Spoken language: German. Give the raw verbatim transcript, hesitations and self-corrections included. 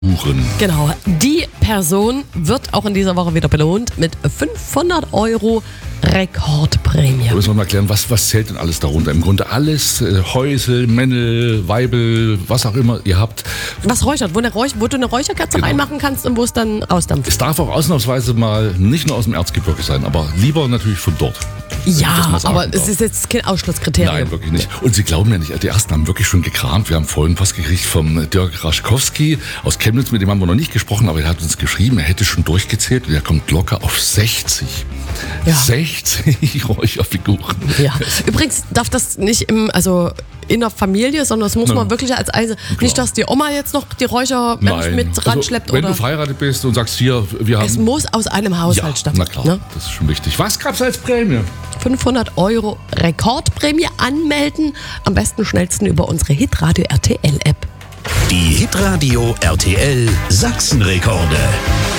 Uhren. Genau, die Person wird auch in dieser Woche wieder belohnt mit fünfhundert Euro Rekordprämie. Da müssen wir mal erklären, was, was zählt denn alles darunter? Im Grunde alles, äh, Häusel, Männel, Weibel, was auch immer ihr habt. Was räuchert, wo, eine Räuch- wo du eine Räucherkerze Genau. reinmachen kannst und wo es dann rausdampft. Es darf auch ausnahmsweise mal nicht nur aus dem Erzgebirge sein, aber lieber natürlich von dort. wenn ich das Ja, mal sagen aber darf. es ist jetzt kein Ausschlusskriterium. Nein, wirklich nicht. Und Sie glauben ja nicht, die ersten haben wirklich schon gekramt. Wir haben vorhin was gekriegt vom Dirk Raschkowski aus Chemnitz, mit dem haben wir noch nicht gesprochen, aber er hat uns geschrieben, er hätte schon durchgezählt und er kommt locker auf sechzig. Ja. sechzig Räucherfiguren. Ja. Übrigens darf das nicht im, also in der Familie, sondern es muss Nein. man wirklich als Eise. Nicht, dass die Oma jetzt noch die Räuchermensch Nein. mit ranschleppt. Also, wenn oder du verheiratet bist und sagst, hier, wir haben... es muss aus einem Haushalt ja, stammen. na klar, Ne? das ist schon wichtig. Was gab's als Prämie? fünfhundert Euro Rekordprämie anmelden. Am besten schnellsten über unsere Hitradio R T L App. Die Hitradio R T L Sachsenrekorde.